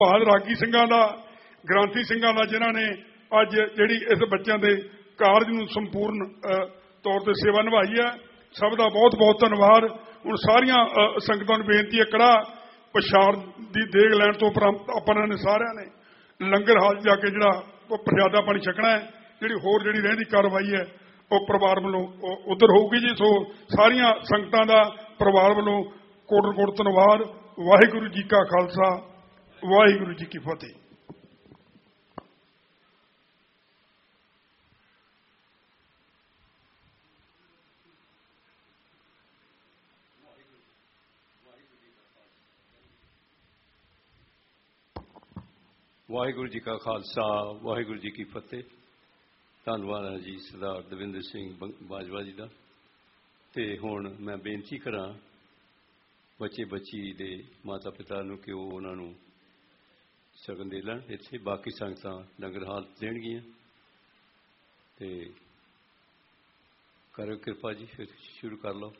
ਭਾਲ ਰਾਗੀ ਸਿੰਘਾਂ ਦਾ, ਗ੍ਰਾਂਥੀ ਸਿੰਘਾਂ ਦਾ, ਜਿਨ੍ਹਾਂ ਨੇ ਅੱਜ ਜਿਹੜੀ ਇਸ ਬੱਚਿਆਂ ਦੇ ਕਾਰਜ ਨੂੰ ਸੰਪੂਰਨ ਤੌਰ ਤੇ ਸੇਵਾ ਨਿਭਾਈ ਹੈ। ਸਭ ਦਾ ਬਹੁਤ ਬਹੁਤ ਧੰਨਵਾਦ। ਹੁਣ ਸਾਰੀਆਂ ਸੰਗਤਾਂ ਨੂੰ ਬੇਨਤੀ ਹੈ, ਕੜਾ ਪ੍ਰਸ਼ਾਦ ਦੀ ਦੇਗ ਲੈਣ ਤੋਂ ਉਪਰੰਤ ਆਪਾਂ ਨੇ ਸਾਰਿਆਂ ਨੇ ਲੰਗਰ ਹਾਲ ਜਾ ਕੇ ਜਿਹੜਾ ਉਹ ਪ੍ਰਸ਼ਾਦਾ ਪਾਣੀ ਛਕਣਾ ਹੈ। ਜਿਹੜੀ ਹੋਰ ਜਿਹੜੀ ਰਹਿੰਦੀ ਕਾਰਵਾਈ ਹੈ ਉਹ ਪਰਿਵਾਰ ਵੱਲੋਂ ਉੱਧਰ ਹੋਊਗੀ ਜੀ। ਸੋ ਸਾਰੀਆਂ ਸੰਗਤਾਂ ਦਾ ਪਰਿਵਾਰ ਵੱਲੋਂ ਕੋਟਿ ਕੋਟਿ ਧੰਨਵਾਦ। ਵਾਹਿਗੁਰੂ ਜੀ ਕਾ ਖਾਲਸਾ, ਵਾਹਿਗੁਰੂ ਜੀ ਕੀ ਫਤਿਹ। ਵਾਹਿਗੁਰੂ ਜੀ ਕਾ ਖਾਲਸਾ, ਵਾਹਿਗੁਰੂ ਜੀ ਕੀ ਫਤਿਹ। ਧੰਨਵਾਦ ਹੈ ਜੀ ਸਰਦਾਰ ਦਵਿੰਦਰ ਸਿੰਘ ਬਾਜਵਾ ਜੀ ਦਾ। ਤੇ ਹੁਣ ਮੈਂ ਬੇਨਤੀ ਕਰਾਂ ਬੱਚੇ ਬੱਚੀ ਦੇ ਮਾਤਾ ਪਿਤਾ ਨੂੰ ਕਿ ਉਹ ਉਹਨਾਂ ਨੂੰ ਸ਼ਗਨ ਦੇ ਲੈਣ। ਇੱਥੇ ਬਾਕੀ ਸੰਗਤਾਂ ਲੰਗਰ ਹਾਲ ਦੇਣਗੀਆਂ। ਤੇ ਕਰਿਓ ਕਿਰਪਾ ਜੀ, ਫਿਰ ਸ਼ੁਰੂ ਕਰ ਲਓ।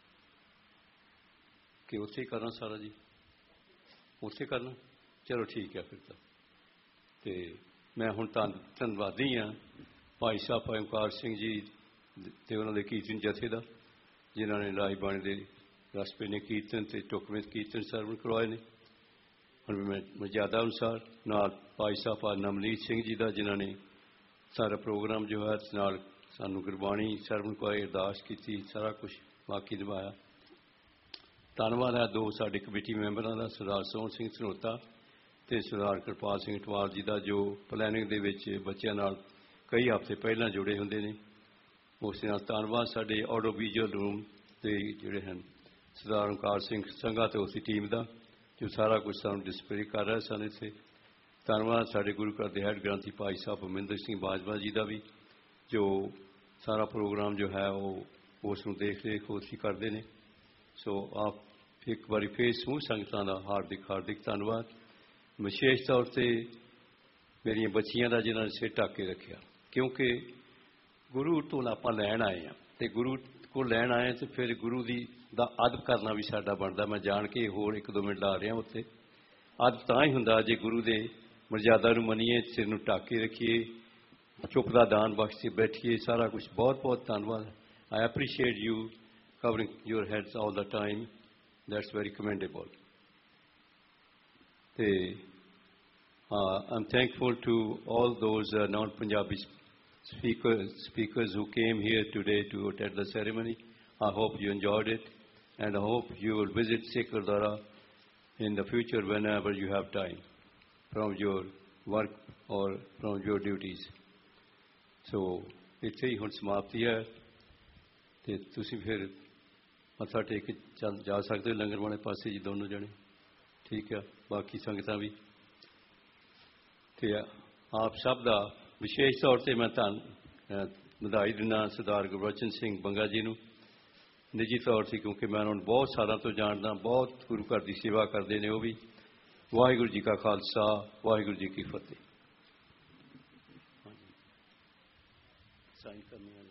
ਕਿ ਉੱਥੇ ਹੀ ਕਰਨਾ ਸਾਰਾ ਜੀ? ਉੱਥੇ ਕਰਨਾ? ਚਲੋ ਠੀਕ ਹੈ ਫਿਰ ਤਾਂ। ਤੇ ਮੈਂ ਹੁਣ ਧੰਨਵਾਦੀ ਹਾਂ ਭਾਈ ਸਾਹਿਬ ਓਮਕਾਰ ਸਿੰਘ ਜੀ ਤੇ ਉਹਨਾਂ ਦੇ ਕੀਰਤਨ ਜਥੇ ਦਾ, ਜਿਨ੍ਹਾਂ ਨੇ ਲਾਈ ਬਾਣੀ ਦੇ ਰਸਪੇ ਨੇ ਕੀਰਤਨ ਤੇ ਟੁਕਵੇਂ ਕੀਰਤਨ ਸਰਵਣ ਕਰਵਾਏ ਨੇ। ਹੁਣ ਮੈਂ ਮਰਜ਼ਾਦਾ ਅਨੁਸਾਰ ਨਾਲ ਭਾਈ ਸਾਹਿਬ ਨਮਨੀਤ ਸਿੰਘ ਜੀ ਦਾ, ਜਿਨ੍ਹਾਂ ਨੇ ਸਾਰਾ ਪ੍ਰੋਗਰਾਮ ਜੋ ਹੈ ਨਾਲ ਸਾਨੂੰ ਗੁਰਬਾਣੀ ਸਰਵਣ ਕਰਵਾਈ, ਅਰਦਾਸ ਕੀਤੀ, ਸਾਰਾ ਕੁਛ ਬਾਕੀ ਨਿਭਾਇਆ। ਧੰਨਵਾਦ ਹੈ ਦੋ ਸਾਡੇ ਕਮੇਟੀ ਮੈਂਬਰਾਂ ਦਾ, ਸਰਦਾਰ ਸੋਹਣ ਸਿੰਘ ਸਨੋਤਾ ਤੇ ਸਰਦਾਰ ਕਿਰਪਾਲ ਸਿੰਘ ਟਵਾਲ ਜੀ ਦਾ, ਜੋ ਪਲੈਨਿੰਗ ਦੇ ਵਿੱਚ ਬੱਚਿਆਂ ਨਾਲ ਕਈ ਹਫ਼ਤੇ ਪਹਿਲਾਂ ਜੁੜੇ ਹੁੰਦੇ ਨੇ। ਉਸ ਨਾਲ ਧੰਨਵਾਦ ਸਾਡੇ ਆਡੀਓ ਵਿਜ਼ੂਅਲ ਰੂਮ ਦੇ ਜਿਹੜੇ ਹਨ ਸਰਦਾਰ ਓਮਕਾਰ ਸਿੰਘ ਸੰਘਾ ਤੇ ਉਸਦੀ ਟੀਮ ਦਾ, ਜੋ ਸਾਰਾ ਕੁਝ ਸਾਨੂੰ ਡਿਸਪਲੇ ਕਰ ਰਿਹਾ ਸਨ ਇੱਥੇ। ਧੰਨਵਾਦ ਸਾਡੇ ਗੁਰੂ ਘਰ ਦੇ ਹੈੱਡ ਗ੍ਰੰਥੀ ਭਾਈ ਸਾਹਿਬ ਹਰਮਿੰਦਰ ਸਿੰਘ ਬਾਜਵਾ ਜੀ ਦਾ ਵੀ, ਜੋ ਸਾਰਾ ਪ੍ਰੋਗਰਾਮ ਜੋ ਹੈ ਉਹ ਉਸ ਨੂੰ ਦੇਖ ਰੇਖ ਉਸੀ ਕਰਦੇ ਨੇ। ਸੋ ਆਪ ਇੱਕ ਵਾਰੀ ਫੇਰ ਸਮੂਹ ਸੰਗਤਾਂ ਦਾ ਹਾਰਦਿਕ ਹਾਰਦਿਕ ਧੰਨਵਾਦ। ਵਿਸ਼ੇਸ਼ ਤੌਰ 'ਤੇ ਮੇਰੀਆਂ ਬੱਚੀਆਂ ਦਾ, ਜਿਨ੍ਹਾਂ ਨੇ ਸਿਰ ਢੱਕ ਕੇ ਰੱਖਿਆ, ਕਿਉਂਕਿ ਗੁਰੂ ਤੋਂ ਆਪਾਂ ਲੈਣ ਆਏ ਹਾਂ ਅਤੇ ਗੁਰੂ ਕੋਲ ਲੈਣ ਆਏ ਅਤੇ ਫਿਰ ਗੁਰੂ ਦਾ ਅਦਬ ਕਰਨਾ ਵੀ ਸਾਡਾ ਬਣਦਾ। ਮੈਂ ਜਾਣ ਕੇ ਹੋਰ ਇੱਕ ਦੋ ਮਿੰਟ ਲਾ ਰਿਹਾ ਉੱਥੇ। ਅਦਬ ਤਾਂ ਹੀ ਹੁੰਦਾ ਜੇ ਗੁਰੂ ਦੇ ਮਰਜ਼ਾਦਾ ਨੂੰ ਮੰਨੀਏ, ਸਿਰ ਨੂੰ ਢੱਕ ਕੇ ਰੱਖੀਏ, ਚੁੱਪ ਦਾ ਦਾਨ ਬਖਸ਼ ਕੇ ਬੈਠੀਏ, ਸਾਰਾ ਕੁਛ। ਬਹੁਤ ਬਹੁਤ ਧੰਨਵਾਦ। I appreciate you covering your heads all the time. That's very commendable. I'm thankful to all those non-Punjabi speakers who came here today to attend the ceremony. I hope you enjoyed it, and I hope you will visit Sikh Gurdwara in the future whenever you have time from your work or from your duties. So ਇੱਥੇ ਹੀ ਹੁਣ ਸਮਾਪਤੀ ਹੈ ਅਤੇ ਤੁਸੀਂ ਫਿਰ ਮੱਥਾ ਟੇਕ ਕੇ ਜਾ ਸਕਦੇ ਹੋ ਲੰਗਰ ਵਾਲੇ ਪਾਸੇ ਜੀ, ਦੋਨੋਂ ਜਣੇ। ਠੀਕ ਆ, ਬਾਕੀ ਸੰਗਤਾਂ ਵੀ। ਅਤੇ ਆਪ ਸਭ ਦਾ ਵਿਸ਼ੇਸ਼ ਤੌਰ 'ਤੇ ਮੈਂ ਵਧਾਈ ਦਿੰਦਾ ਸਰਦਾਰ ਗੁਰਬਚਨ ਸਿੰਘ ਬੰਗਾ ਜੀ ਨੂੰ ਨਿੱਜੀ ਤੌਰ 'ਤੇ, ਕਿਉਂਕਿ ਮੈਂ ਉਹਨਾਂ ਨੂੰ ਬਹੁਤ ਸਾਲਾਂ ਤੋਂ ਜਾਣਦਾ। ਬਹੁਤ ਗੁਰੂ ਘਰ ਦੀ ਸੇਵਾ ਕਰਦੇ ਨੇ ਉਹ ਵੀ। ਵਾਹਿਗੁਰੂ ਜੀ ਕਾ ਖਾਲਸਾ, ਵਾਹਿਗੁਰੂ ਜੀ ਕੀ ਫਤਿਹ। ਸਾਈਨ ਕਰਨੀ